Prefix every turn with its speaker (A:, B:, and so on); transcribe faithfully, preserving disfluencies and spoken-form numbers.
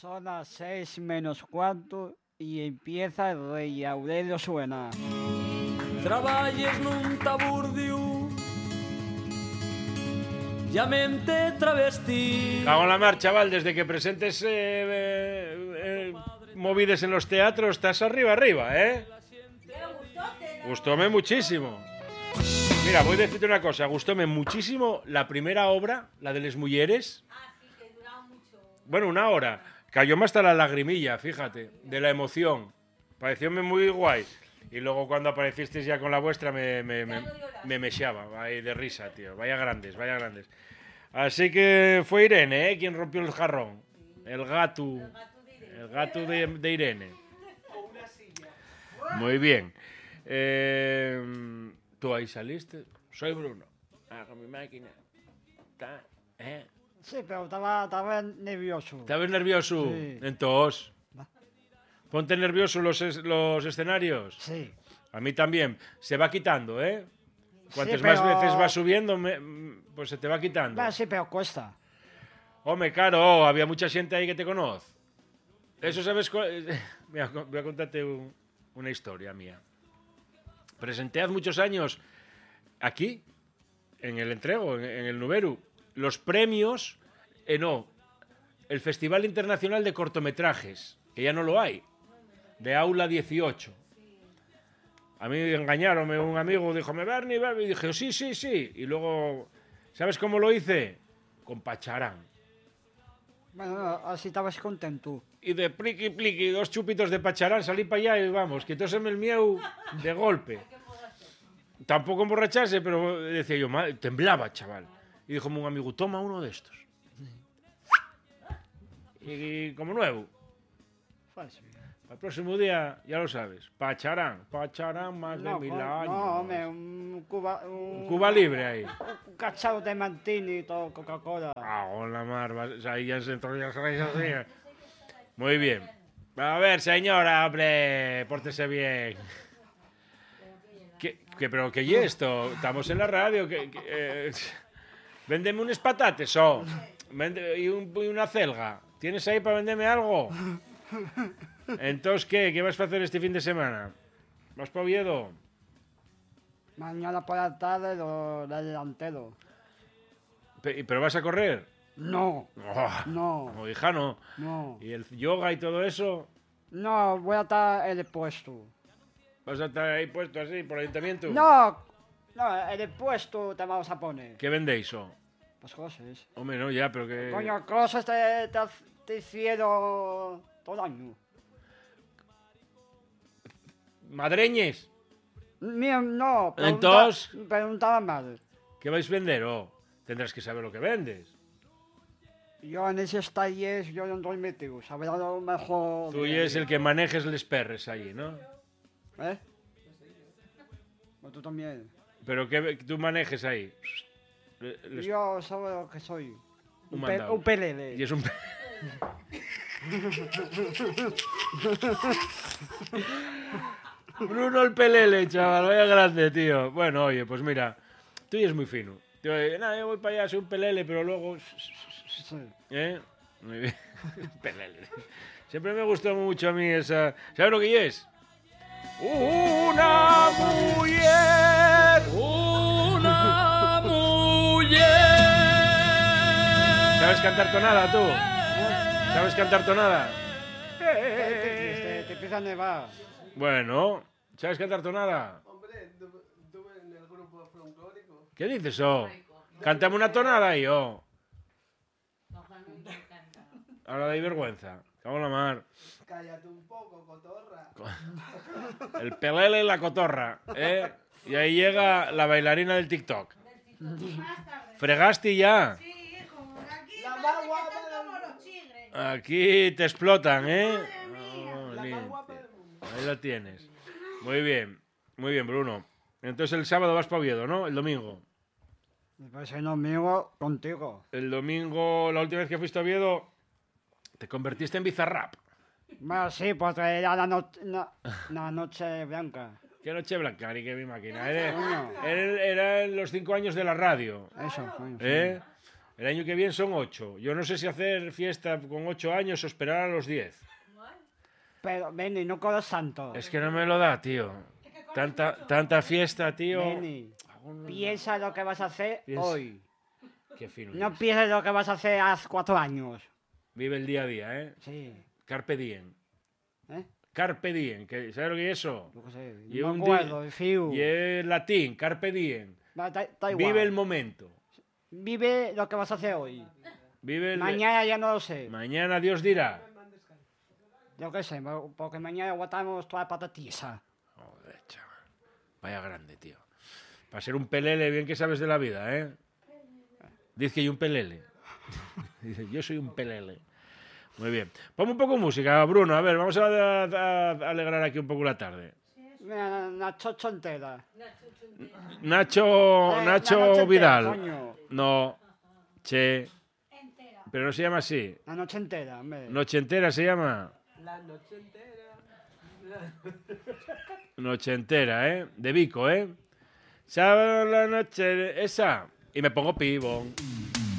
A: Son las seis menos cuarto y empieza el Rey Aurelio Suena.
B: Traballes nun taburdio, llamente travesti.
C: Cago en la mar, chaval, desde que presentes eh, eh, eh, movides en los teatros, estás arriba, arriba, ¿eh? Gustóme muchísimo. Mira, voy a decirte una cosa, gustóme muchísimo la primera obra, la de Les Mulleres.
D: Ah, sí, que duraba mucho.
C: Bueno, una hora. Cayóme hasta la lagrimilla, fíjate, de la emoción. Parecióme muy guay. Y luego cuando aparecisteis ya con la vuestra me, me, me, me mechaba ahí de risa, tío. Vaya grandes, vaya grandes. Así que fue Irene, ¿eh? Quien rompió el jarrón. El gato. El gato de, de Irene. Muy bien. Eh, ¿Tú ahí saliste? Soy Bruno. Hago mi máquina. Ta, ¿eh?
A: Sí, pero estaba, estaba nervioso.
C: ¿Estabas nervioso?
A: Sí.
C: Entonces, ponte nervioso los, es- los escenarios.
A: Sí.
C: A mí también. Se va quitando, ¿eh? Cuantas
A: Sí,
C: más
A: pero-
C: veces vas subiendo, me- pues se te va quitando.
A: Va, sí, pero cuesta.
C: Hombre, claro, había mucha gente ahí que te conoce. Eso sabes... cu- Mira, voy a contarte un- una historia mía. Presenté hace muchos años aquí, en el entrego, en, en el Nuberu, los premios, eh, no, el Festival Internacional de Cortometrajes, que ya no lo hay, de Aula dieciocho. A mí engañaron, un amigo dijo, ¿me Bernie, Bernie? Y dije, sí, sí, sí. Y luego, ¿sabes cómo lo hice? Con Pacharán.
A: Bueno, así estabas contento.
C: Y de pliqui, pliqui, dos chupitos de Pacharán, salí para allá y vamos, quitóseme el mieu de golpe. Tampoco emborracharse, pero decía yo, "Madre", temblaba, chaval. Y dijo un amigo, toma uno de estos. Y como nuevo.
A: Fácil.
C: Al próximo día, ya lo sabes, Pacharán, Pacharán más
A: No,
C: de mil
A: co-
C: años.
A: no, hombre, un Cuba... Un,
C: Cuba libre ahí.
A: Un cachado de Mantini y todo, Coca-Cola.
C: Ah, en la mar, vas- ahí ya se entró ya se así. Muy bien. A ver, señora, hombre, pórtese bien. ¿Qué, qué, pero qué es esto? Estamos en la radio. Que, que, eh, véndeme unos patates, oh. Vende- y, un- y una celga. ¿Tienes ahí para venderme algo? Entonces, ¿qué? ¿Qué vas a hacer este fin de semana? ¿Vas para Oviedo?
A: Mañana por la tarde lo del delantero.
C: Pe- ¿Pero vas a correr?
A: No,
C: Oh,
A: no,
C: no, hija, no.
A: no.
C: ¿Y el yoga y todo eso?
A: No, voy a estar en el puesto.
C: ¿Vas a estar ahí puesto así por el ayuntamiento?
A: No, no, en el puesto te vamos a poner.
C: ¿Qué vendéis, oh?
A: Pues cosas.
C: Hombre, no, ya, pero que...
A: Coño, cosas te, te, te hicieron todo el año.
C: ¿Madreñes?
A: Mío, no, pregunta-
C: Entonces-
A: preguntaba mal.
C: ¿Qué vais a vender? Oh, tendrás que saber lo que vendes.
A: Yo en esos talleres yo no estoy metido, sabrá lo mejor.
C: Tú y es el que manejes les perres allí, ¿no?
A: ¿Eh? O tú también.
C: Pero que tú manejes ahí. Le- les-
A: Yo sabe lo que soy.
C: Un
A: Un, pe-
C: mandado.
A: un pelele.
C: Y es un... Bruno el pelele, chaval, vaya grande, tío. Bueno, oye, pues mira, tú ya es muy fino. Yo, eh, nada, yo voy para allá, soy un pelele, pero luego...
A: Sí.
C: ¿Eh? Muy bien. Pelele. Siempre me gustó mucho a mí esa... ¿Sabes lo que es? Una mujer.
B: Una mujer.
C: ¿Sabes cantar tonada tú? ¿Sabes cantar tonada?
A: Qué triste, te empieza a nevar.
C: Bueno, ¿sabes cantar tonada?
E: Hombre, estuve estuve en el grupo folclórico.
C: ¿Qué dices, oh? Cántame una tonada ahí, oh. Ahora dais vergüenza. Cago en la mar.
E: Cállate un poco, cotorra.
C: El pelele y la cotorra, ¿eh? Y ahí llega la bailarina del TikTok. ¿Fregaste ya?
D: Sí, hijo, aquí
E: La
D: parece
E: más
D: que
E: guapa
D: están
E: del
D: como
E: mundo.
D: los chigres.
C: Aquí te explotan, ¿eh? Oh,
E: La
C: limpio.
E: más guapa del mundo.
C: Ahí la tienes. Muy bien, muy bien, Bruno. Entonces el sábado vas para Oviedo, ¿no? El domingo.
A: Pues el domingo contigo.
C: El domingo, la última vez que fuiste a Oviedo, te convertiste en Bizarrap.
A: Bueno, sí, porque era la, no- la- la noche blanca.
C: Qué noche blanca, ni que mi máquina. Era,
A: Coño.
C: era- eran los cinco años de la radio,
A: Eso, coño. sí.
C: ¿eh? El año que viene son ocho. Yo no sé si hacer fiesta con ocho años o esperar a los diez.
A: Pero, Benny, no colas tanto.
C: Es que no me lo da, tío. Tanta, tanta fiesta, tío.
A: Benny, piensa lo que vas a hacer
C: Piensa.
A: hoy.
C: Qué fino.
A: No
C: eres.
A: pienses lo que vas a hacer hace cuatro años.
C: Vive el día a día, ¿eh?
A: Sí.
C: Carpe diem.
A: ¿Eh?
C: Carpe diem. que- ¿Sabes lo que es eso?
A: Yo qué sé.
C: Y
A: No
C: un
A: me
C: di-
A: acuerdo, fiu.
C: Y es latín, carpe diem.
A: Va, da- da igual.
C: Vive el momento.
A: Vive lo que vas a hacer hoy.
C: Vive el...
A: Mañana ya no lo sé.
C: Mañana Dios dirá.
A: Yo qué sé, porque mañana aguantamos toda la patatisa.
C: Joder, chaval. Vaya grande, tío. Para ser un pelele, bien que sabes de la vida, ¿eh? Dice que hay un pelele. Dice, yo soy un pelele. Muy bien. Ponme un poco de música, Bruno. A ver, vamos a, a- a alegrar aquí un poco la tarde.
A: Mira, una chocho entera.
C: Nacho,
A: Eh, la
C: Nacho
A: noche entera,
C: Vidal.
A: coño.
C: No. Che.
D: Entera.
C: Pero no se llama así.
A: La noche entera, hombre.
C: Noche entera se llama.
E: La noche entera.
C: Noche entera, ¿eh? De Vico, ¿eh? Sábado la noche, esa. Y me pongo pibón.